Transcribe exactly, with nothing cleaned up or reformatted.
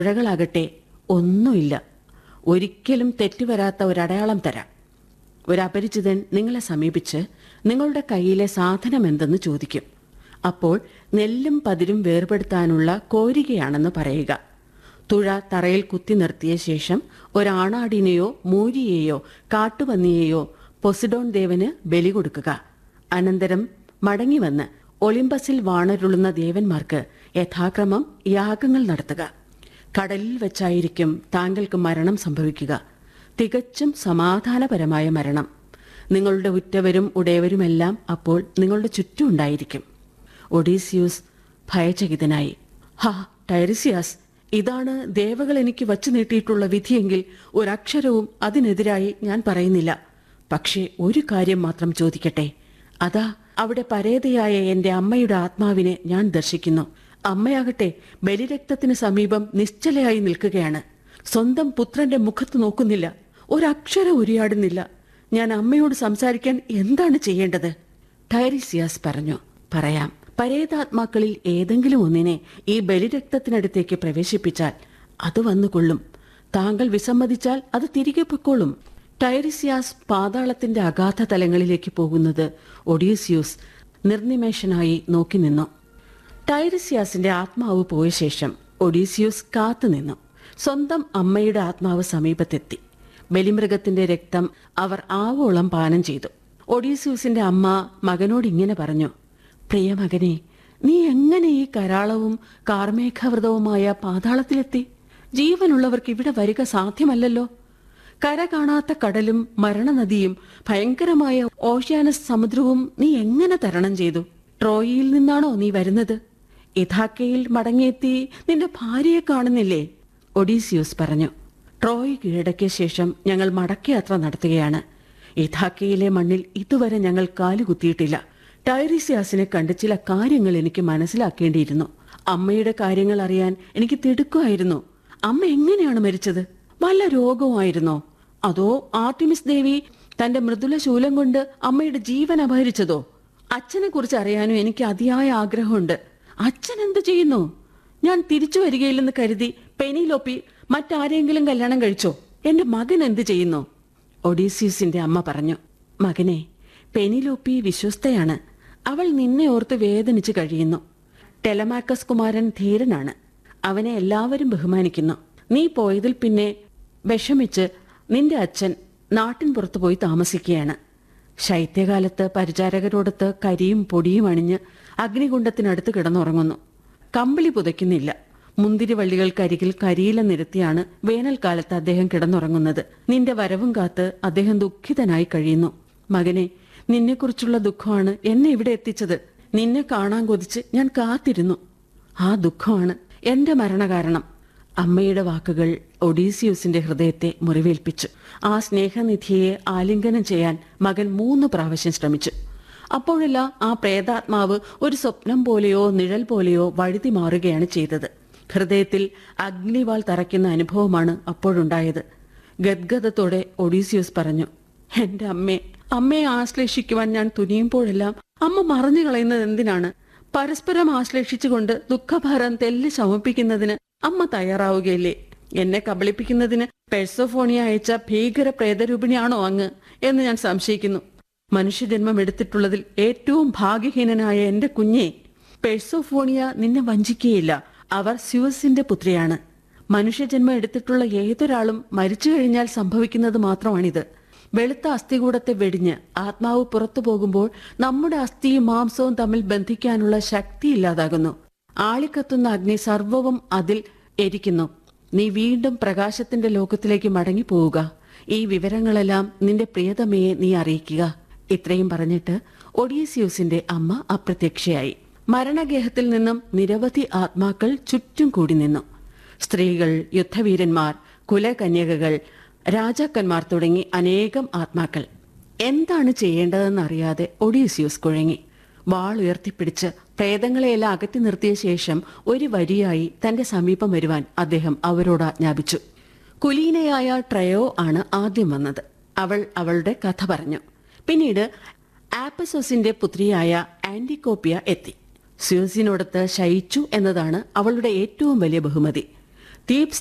പുഴകളാകട്ടെ ഒന്നുമില്ല. ഒരിക്കലും തെറ്റുവരാത്ത ഒരടയാളം തരാം. ഒരപരിചിതൻ നിങ്ങളെ സമീപിച്ച് നിങ്ങളുടെ കയ്യിലെ സാധനം എന്തെന്ന് ചോദിക്കും. അപ്പോൾ നെല്ലും പതിരും വേർപെടുത്താനുള്ള കോരികയാണെന്ന് പറയുക. തുഴ തറയിൽ കുത്തി നിർത്തിയ ശേഷം ഒരാണാടിനെയോ മൂരിയെയോ കാട്ടുപന്നിയെയോ പൊസിഡോൺ ദേവന് ബലി കൊടുക്കുക. അനന്തരം മടങ്ങിവന്ന് ഒളിമ്പസിൽ വാണരുളുന്ന ദേവന്മാർക്ക് യഥാക്രമം യാഗങ്ങൾ നടത്തുക. കടലിൽ വെച്ചായിരിക്കും താങ്കൾക്ക് മരണം സംഭവിക്കുക. തികച്ചും സമാധാനപരമായ മരണം. നിങ്ങളുടെ ഉറ്റവരും ഉടയവരുമെല്ലാം അപ്പോൾ നിങ്ങളുടെ ചുറ്റും ഉണ്ടായിരിക്കും. ഒഡീസിയൂസ് ഭയചകിതനായി, ഹാ ടൈറിസിയാസ്, ഇതാണ് ദേവകൾ എനിക്ക് വച്ചു നീട്ടിയിട്ടുള്ള വിധിയെങ്കിൽ ഒരക്ഷരവും അതിനെതിരായി ഞാൻ പറയുന്നില്ല. പക്ഷേ ഒരു കാര്യം മാത്രം ചോദിക്കട്ടെ. അതാ അവിടെ പരേതയായ എന്റെ അമ്മയുടെ ആത്മാവിനെ ഞാൻ ദർശിക്കുന്നു. അമ്മയാകട്ടെ ബലിരക്തത്തിന് സമീപം നിശ്ചലയായി നിൽക്കുകയാണ്. സ്വന്തം പുത്രന്റെ മുഖത്ത് നോക്കുന്നില്ല, ഒരക്ഷരം ഉരിയാടുന്നില്ല. ഞാൻ അമ്മയോട് സംസാരിക്കാൻ എന്താണ് ചെയ്യേണ്ടത്? ടൈറിസിയാസ് പറഞ്ഞു, പറയാം. പരേതാത്മാക്കളിൽ ഏതെങ്കിലും ഒന്നിനെ ഈ ബലിരക്തത്തിനടുത്തേക്ക് പ്രവേശിപ്പിച്ചാൽ അത് വന്നുകൊള്ളും. താങ്കൾ വിസമ്മതിച്ചാൽ അത് തിരികെ പൊയ്ക്കോളും. ടൈറിസിയാസ് പാതാളത്തിന്റെ അഗാധ തലങ്ങളിലേക്ക് പോകുന്നത് ഒഡീസിയൂസ് നിർനിമേഷനായി നോക്കി നിന്നു. ടൈറിസിയാസിന്റെ ആത്മാവ് പോയ ശേഷം ഒഡീസിയൂസ് കാത്തുനിന്നു. സ്വന്തം അമ്മയുടെ ആത്മാവ് സമീപത്തെത്തി. ബലിമൃഗത്തിന്റെ രക്തം അവർ ആവോളം പാനം ചെയ്തു. ഒഡീസിയൂസിന്റെ അമ്മ മകനോട് ഇങ്ങനെ പറഞ്ഞു, പ്രിയ മകനെ, നീ എങ്ങനെ ഈ കരാളവും കാർമേഘവ്രതവുമായ പാതാളത്തിലെത്തി? ജീവനുള്ളവർക്ക് ഇവിടെ വരിക സാധ്യമല്ലല്ലോ. കര കാണാത്ത കടലും മരണനദിയും ഭയങ്കരമായ ഓഷ്യാനസ് സമുദ്രവും നീ എങ്ങനെ തരണം ചെയ്തു? ട്രോയിയിൽ നിന്നാണോ നീ വരുന്നത്? ഇഥാക്കയിൽ മടങ്ങിയെത്തി നിന്റെ ഭാര്യയെ കാണുന്നില്ലേ? ഒഡീസിയൂസ് പറഞ്ഞു, ട്രോയ് കീഴടക്കിയ ശേഷം ഞങ്ങൾ മടക്കയാത്ര നടത്തുകയാണ്. ഇഥാക്കയിലെ മണ്ണിൽ ഇതുവരെ ഞങ്ങൾ കാലുകുത്തിയിട്ടില്ല. ടൈറിസിയാസിനെ കണ്ട് ചില കാര്യങ്ങൾ എനിക്ക് മനസ്സിലാക്കേണ്ടിയിരുന്നു. അമ്മയുടെ കാര്യങ്ങൾ അറിയാൻ എനിക്ക് തിടുക്കമായിരുന്നു. അമ്മ എങ്ങനെയാണ് മരിച്ചത്? വല്ല രോഗവുമായിരുന്നോ? അതോ ആർട്ടിമിസ് ദേവി തന്റെ മൃദുല ശൂലം കൊണ്ട് അമ്മയുടെ ജീവൻ അപഹരിച്ചതോ? അച്ഛനെ കുറിച്ച് അറിയാനും എനിക്ക് അതിയായ ആഗ്രഹമുണ്ട്. അച്ഛൻ എന്ത് ചെയ്യുന്നു? ഞാൻ തിരിച്ചു വരികയില്ലെന്ന് കരുതി പെനിലോപ്പി മറ്റാരെങ്കിലും കല്യാണം കഴിച്ചോ? എന്റെ മകൻ എന്ത് ചെയ്യുന്നു? ഒഡീസിയസിന്റെ അമ്മ പറഞ്ഞു, മകനെ, പെനിലോപ്പി വിശ്വസ്തയാണ്. അവൾ നിന്നെ ഓർത്ത് വേദനിച്ച് കഴിയുന്നു. ടെലമാക്കസ് കുമാരൻ ധീരനാണ്. അവനെ എല്ലാവരും ബഹുമാനിക്കുന്നു. നീ പോയതിൽ പിന്നെ വിഷമിച്ച് നിന്റെ അച്ഛൻ നാട്ടിൻ പുറത്തു പോയി താമസിക്കുകയാണ്. ശൈത്യകാലത്ത് പരിചാരകരോടൊത്ത് കരിയും പൊടിയും അണിഞ്ഞ് അഗ്നികുണ്ഡത്തിനടുത്ത് കിടന്നുറങ്ങുന്നു. കമ്പിളി പുതയ്ക്കുന്നില്ല. മുന്തിരിവള്ളികൾക്കരികിൽ കരിയില നിരത്തിയാണ് വേനൽക്കാലത്ത് അദ്ദേഹം കിടന്നുറങ്ങുന്നത്. നിന്റെ വരവും കാത്ത് അദ്ദേഹം ദുഃഖിതനായി കഴിയുന്നു. മകനെ, നിന്നെക്കുറിച്ചുള്ള ദുഃഖമാണ് എന്നെ ഇവിടെ എത്തിച്ചത്. നിന്നെ കാണാൻ കൊതിച്ച് ഞാൻ കാത്തിരുന്നു. ആ ദുഃഖമാണ് എന്റെ മരണകാരണം. അമ്മയുടെ വാക്കുകൾ ഒഡീസിയൂസിന്റെ ഹൃദയത്തെ മുറിവേൽപ്പിച്ചു. ആ സ്നേഹനിധിയെ ആലിംഗനം ചെയ്യാൻ മകൻ മൂന്ന് പ്രാവശ്യം ശ്രമിച്ചു. അപ്പോഴെല്ലാം ആ പ്രേതാത്മാവ് ഒരു സ്വപ്നം പോലെയോ നിഴൽ പോലെയോ വഴുതി മാറുകയാണ് ചെയ്തത്. ഹൃദയത്തിൽ അഗ്നിവാൾ തറയ്ക്കുന്ന അനുഭവമാണ് അപ്പോഴുണ്ടായത്. ഗദ്ഗദത്തോടെ ഒഡീസിയൂസ് പറഞ്ഞു, എന്റെ അമ്മേ, അമ്മയെ ആശ്ലേഷിക്കുവാൻ ഞാൻ തുനിയുമ്പോഴെല്ലാം അമ്മ മറഞ്ഞു കളയുന്നത് എന്തിനാണ്? പരസ്പരം ആശ്ലേഷിച്ചുകൊണ്ട് ദുഃഖഭാരം തെല്ല് ശമിപ്പിക്കുന്നതിന് അമ്മ തയ്യാറാവുകയില്ലേ? എന്നെ കബളിപ്പിക്കുന്നതിന് പെർസോഫോണിയ അയച്ച ഭീകര പ്രേതരൂപിണിയാണോ അങ്ങ് എന്ന് ഞാൻ സംശയിക്കുന്നു. മനുഷ്യജന്മം എടുത്തിട്ടുള്ളതിൽ ഏറ്റവും ഭാഗ്യഹീനനായ എന്റെ കുഞ്ഞെ, പെർസോഫോണിയ നിന്നെ വഞ്ചിക്കുകയില്ല. അവർ സ്യൂസിന്റെ പുത്രിയാണ്. മനുഷ്യജന്മം എടുത്തിട്ടുള്ള ഏതൊരാളും മരിച്ചു കഴിഞ്ഞാൽ സംഭവിക്കുന്നത് മാത്രമാണിത്. വെളുത്ത അസ്ഥികൂടത്തെ വെടിഞ്ഞ് ആത്മാവ് പുറത്തു പോകുമ്പോൾ നമ്മുടെ അസ്ഥിയും മാംസവും തമ്മിൽ ബന്ധിക്കാനുള്ള ശക്തി ഇല്ലാതാകുന്നു. ആളിക്കത്തുന്ന അഗ്നി സർവവും അതിൽ എരിക്കുന്നു. നീ വീണ്ടും പ്രകാശത്തിന്റെ ലോകത്തിലേക്ക് മടങ്ങി പോവുക. ഈ വിവരങ്ങളെല്ലാം നിന്റെ പ്രിയതമയെ നീ അറിയിക്കുക. ഇത്രയും പറഞ്ഞിട്ട് ഒഡീസിയൂസിന്റെ അമ്മ അപ്രത്യക്ഷയായി. മരണഗേഹത്തിൽ നിന്നും നിരവധി ആത്മാക്കൾ ചുറ്റും കൂടി നിന്നു. സ്ത്രീകൾ, യുദ്ധവീരന്മാർ, കുലകന്യകകൾ, രാജാക്കന്മാർ തുടങ്ങി അനേകം ആത്മാക്കൾ. എന്താണ് ചെയ്യേണ്ടതെന്നറിയാതെ ഒഡീസിയൂസ് കുഴങ്ങി. വാൾ ഉയർത്തിപ്പിടിച്ച് പ്രേതങ്ങളെയെല്ലാം അകറ്റി നിർത്തിയ ശേഷം ഒരു വരിയായി തന്റെ സമീപം വരുവാൻ അദ്ദേഹം അവരോട് ആജ്ഞാപിച്ചു. കുലീനയായ ട്രയോ ആണ് ആദ്യം വന്നത്. അവൾ അവളുടെ കഥ പറഞ്ഞു. പിന്നീട് ആപ്പസോസിന്റെ പുത്രിയായ ആന്റിക്കോപ്പിയ എത്തി. സ്യൂസിനോടൊത്ത് ശയിച്ചു എന്നതാണ് അവളുടെ ഏറ്റവും വലിയ ബഹുമതി. തീപ്